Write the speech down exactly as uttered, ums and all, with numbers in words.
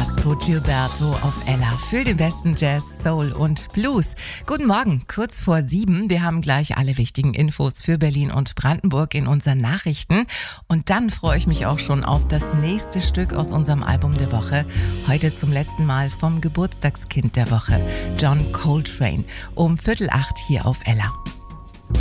Maestro Gilberto auf Ella für den besten Jazz, Soul und Blues. Guten Morgen, kurz vor sieben. Wir haben gleich alle wichtigen Infos für Berlin und Brandenburg in unseren Nachrichten. Und dann freue ich mich auch schon auf das nächste Stück aus unserem Album der Woche. Heute zum letzten Mal vom Geburtstagskind der Woche, John Coltrane. Um Viertel acht hier auf Ella.